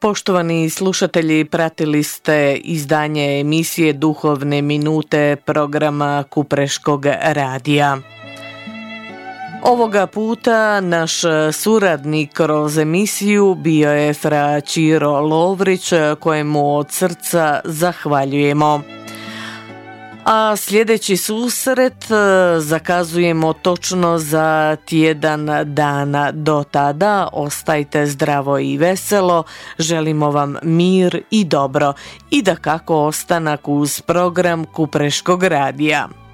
Poštovani slušatelji, pratili ste izdanje emisije Duhovne minute programa Kupreškog radija. Ovoga puta naš suradnik kroz emisiju bio je fra Ćiro Lovrić, kojemu od srca zahvaljujemo. A sljedeći susret zakazujemo točno za tjedan dana. Do tada ostajte zdravo i veselo, želimo vam mir i dobro i dakako ostanak uz program Kupreškog radija.